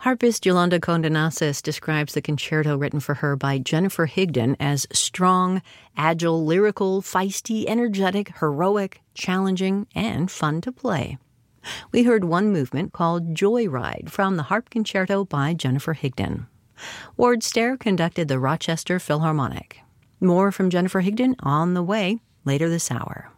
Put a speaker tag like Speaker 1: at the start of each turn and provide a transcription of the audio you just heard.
Speaker 1: Harpist Yolanda Condenasis describes the concerto written for her by Jennifer Higdon as strong, agile, lyrical, feisty, energetic, heroic, challenging, and fun to play. We heard one movement called Joyride from the Harp Concerto by Jennifer Higdon. Ward Stair conducted the Rochester Philharmonic. More from Jennifer Higdon on the way later this hour.